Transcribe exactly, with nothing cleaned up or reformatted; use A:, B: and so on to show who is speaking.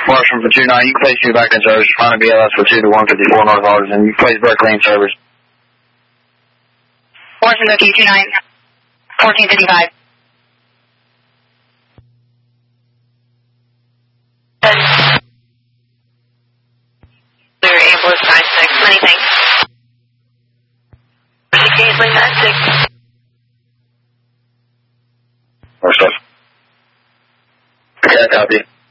A: Marshall for two nine, you can place you back in service. Find a B L S for two to one fifty-four North Artisan. You can place Berkeley in service.
B: Washington two two nine, fourteen fifty-five.
C: Clear ambulance nine six, many thanks. Gaisley nine six.
A: What's up? Yeah, copy.